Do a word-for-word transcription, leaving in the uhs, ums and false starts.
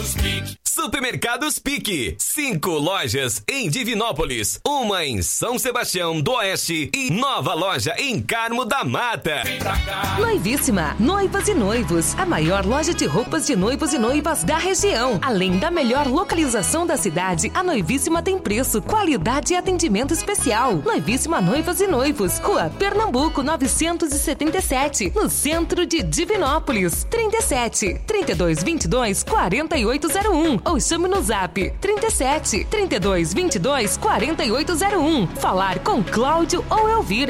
Supermercados Pique. Cinco lojas em Divinópolis. Uma em São Sebastião do Oeste e nova loja em Carmo da Mata. Noivíssima. Noivas e noivos. A maior loja de roupas de noivos e noivas da região. Além da melhor localização da cidade, a Noivíssima tem preço, qualidade e atendimento especial. Noivíssima Noivas e Noivos. Rua Pernambuco novecentos e setenta e sete. No centro de Divinópolis. trinta e sete, trinta e dois, vinte e dois, quarenta e oito zero um. Ou chame no zap trinta e sete, trinta e dois, vinte e dois, quarenta e oito zero um. Falar com Cláudio ou Elvira.